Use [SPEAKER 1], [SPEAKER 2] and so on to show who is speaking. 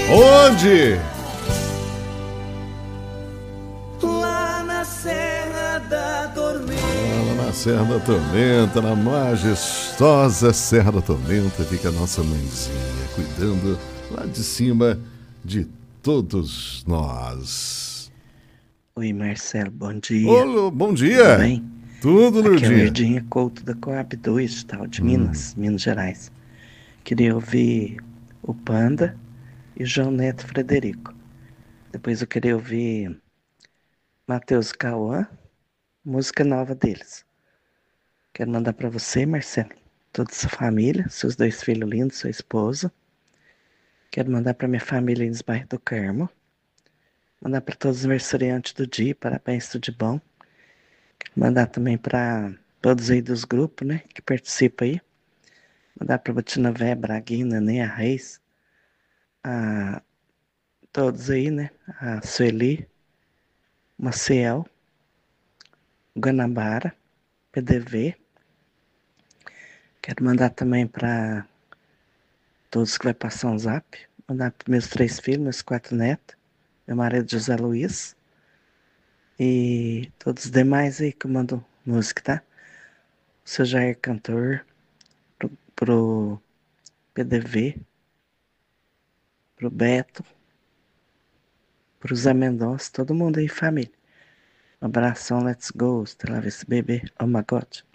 [SPEAKER 1] Onde?
[SPEAKER 2] Lá na Serra da Tormenta.
[SPEAKER 1] Lá na Serra da Tormenta, na majestosa Serra da Tormenta, fica a nossa mãezinha cuidando lá de cima de todos nós.
[SPEAKER 3] Oi, Marcelo, bom dia.
[SPEAKER 1] Olá, bom
[SPEAKER 3] Tudo
[SPEAKER 1] dia.
[SPEAKER 3] bem?
[SPEAKER 1] Tudo,
[SPEAKER 3] Aqui é o
[SPEAKER 1] Lourdinha.
[SPEAKER 3] Verdinha Couto da Coab 2, tal, de Minas Gerais. Queria ouvir o Panda e o João Neto Frederico. Depois eu queria ouvir Matheus Cauã, música nova deles. Quero mandar para você, Marcelo, toda sua família, seus 2 filhos lindos, sua esposa. Quero mandar para minha família em Bairro do Carmo. Mandar para todos os aniversariantes do dia, parabéns, tudo de bom. Mandar também para todos aí dos grupos, né, que participam aí. Mandar para Botina Vé, Braguina, né, a Reis, a todos aí, né, a Sueli, Maciel, Guanabara, PDV. Quero mandar também para todos que vai passar um zap. Mandar para meus 3 filhos, meus 4 netos, meu marido José Luiz. E todos os demais aí que eu mando música, tá? O seu Jair Cantor, pro PDV, pro Beto, pro Zé Mendonça, todo mundo aí, família. Um abração, let's go, Stella Vez Bebê, oh my God.